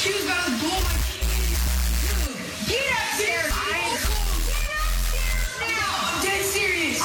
She was about to blow my dude. Get upstairs. I'm dead serious.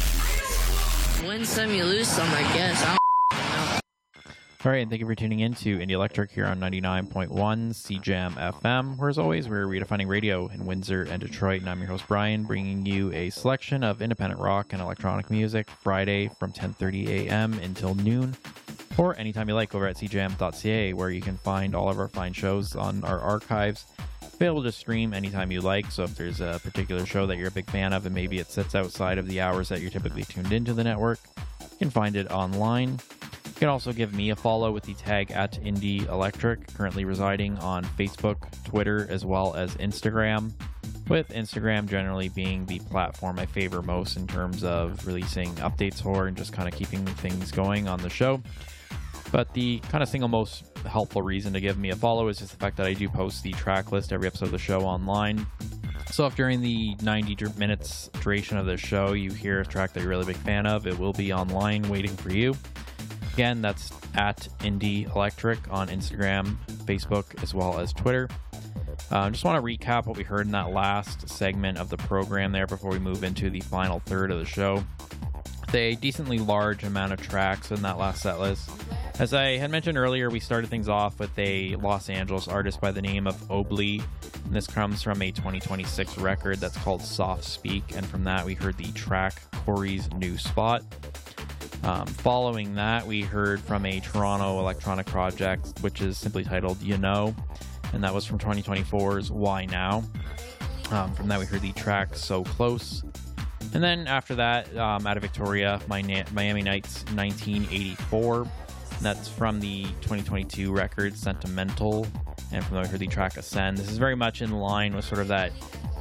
Win some, you lose some, I guess. I don't know. All right, and thank you for tuning in to Indie Electric here on 99.1 CJAM FM, where as always, we're redefining radio in Windsor and Detroit, and I'm your host, Brian, bringing you a selection of independent rock and electronic music Friday from 10:30 a.m. until noon, or anytime you like over at cjam.ca, where you can find all of our fine shows on our archives, available to stream anytime you like. So if there's a particular show that you're a big fan of and maybe it sits outside of the hours that you're typically tuned into the network, you can find it online. You can also give me a follow with the tag at Indie Electric, currently residing on Facebook, Twitter, as well as Instagram, with Instagram generally being the platform I favor most in terms of releasing updates for and just kind of keeping things going on the show. But the kind of single most helpful reason to give me a follow is just the fact that I do post the track list every episode of the show online. So if during the 90 minutes duration of the show you hear a track that you're a really big fan of, it will be online waiting for you. Again, that's at Indie Electric on Instagram, Facebook, as well as Twitter. Just want to recap what we heard in that last segment of the program there before we move into the final third of the show. With a decently large amount of tracks in that last set list. As I had mentioned earlier, we started things off with a Los Angeles artist by the name of Obli, and this comes from a 2026 record that's called Soft Speak, and from that we heard the track Corey's New Spot. Following that, we heard from a Toronto electronic project, which is simply titled You Know, and that was from 2024's Why Now. From that, we heard the track So Close. And then after that, out of Victoria, Miami Nights 1984. And that's from the 2022 record Sentimental. And from there, we heard the track Ascend. This is very much in line with sort of that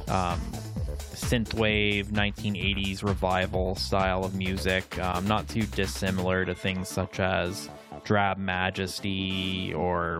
synthwave 1980s revival style of music, not too dissimilar to things such as Drab Majesty or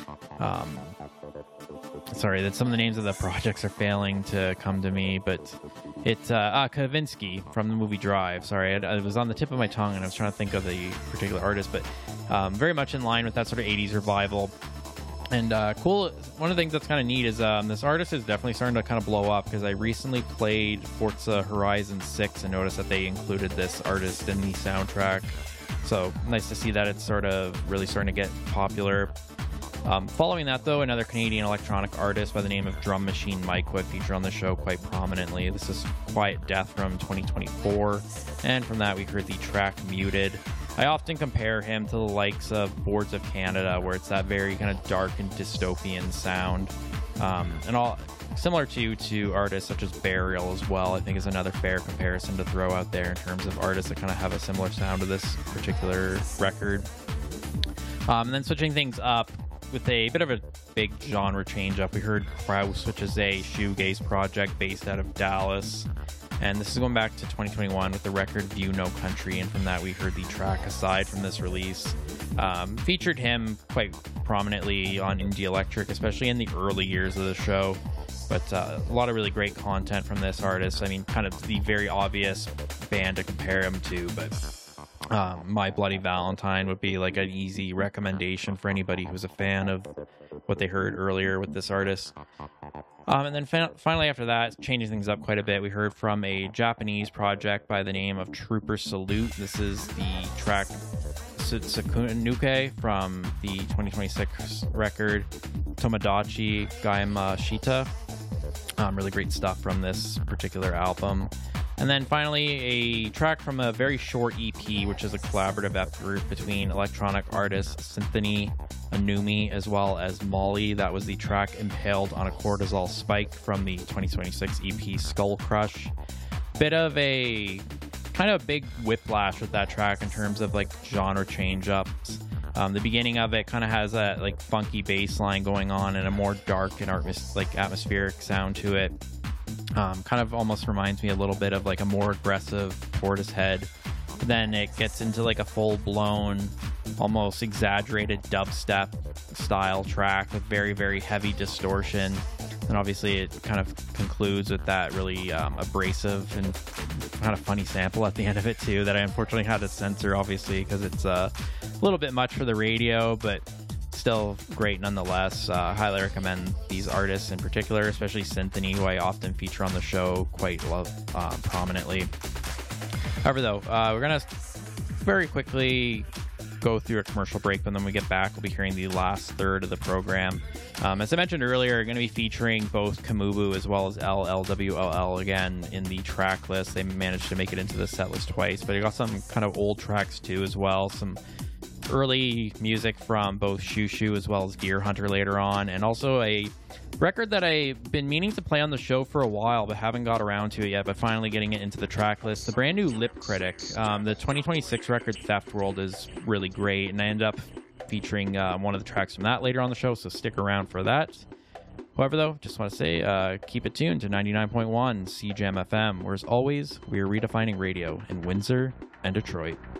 sorry that some of the names of the projects are failing to come to me, but it's Kavinsky from the movie Drive. Sorry, it was on the tip of my tongue and I was trying to think of the particular artist, but very much in line with that sort of 80s revival. And cool, one of the things that's kind of neat is this artist is definitely starting to kind of blow up, because I recently played Forza Horizon 6 and noticed that they included this artist in the soundtrack. So nice to see that it's sort of really starting to get popular. Following that, though, another Canadian electronic artist by the name of Drum Machine Mike would feature on the show quite prominently. This is Quiet Death from 2024, and from that we heard the track Muted. I often compare him to the likes of Boards of Canada, where it's that very kind of dark and dystopian sound. And all similar to artists such as Burial as well, I think is another fair comparison to throw out there in terms of artists that kind of have a similar sound to this particular record. And then switching things up with a bit of a big genre change up, we heard Kraus, which is a shoegaze project based out of Dallas. And this is going back to 2021 with the record View No Country, and from that we heard the track Aside from this release. Featured him quite prominently on Indie Electric, especially in the early years of the show. But a lot of really great content from this artist. I mean, kind of the very obvious band to compare him to, but My Bloody Valentine would be like an easy recommendation for anybody who's a fan of what they heard earlier with this artist. And then finally after that, changing things up quite a bit, we heard from a Japanese project by the name of Trooper Salute. This is the track Sakunuke from the 2026 record Tomodachi Gaimashita. Really great stuff from this particular album. And then finally, a track from a very short EP, which is a collaborative effort between electronic artists Symphony, Anumi, as well as Molly. That was the track Impaled on a Cortisol Spike from the 2026 EP Skull Crush. Bit of a kind of big whiplash with that track in terms of like genre change-ups. The beginning of it kind of has that like funky bass line going on and a more dark and atmospheric sound to it. Kind of almost reminds me a little bit of like a more aggressive Portishead. Then it gets into like a full-blown, almost exaggerated dubstep style track with very, very heavy distortion. And obviously it kind of concludes with that really abrasive and kind of funny sample at the end of it too, that I unfortunately had to censor, obviously, because it's a little bit much for the radio, but still great nonetheless. Highly recommend these artists in particular, especially Symphony, who I often feature on the show quite prominently. However, though, we're going to very quickly go through a commercial break, but then when we get back, we'll be hearing the last third of the program. As I mentioned earlier, we're going to be featuring both Kamubu as well as LLWLL again in the track list. They managed to make it into the set list twice, but I got some kind of old tracks too as well. Some early music from both Shushu as well as Deer Hunter later on, and also a record that I've been meaning to play on the show for a while but haven't got around to it yet, but finally getting it into the track list. The brand new Lip Critic. The 2026 record Theft World is really great, and I end up featuring one of the tracks from that later on the show, so stick around for that. However, though, just want to say, keep it tuned to 99.1 CJAM FM, where as always, we are redefining radio in Windsor and Detroit.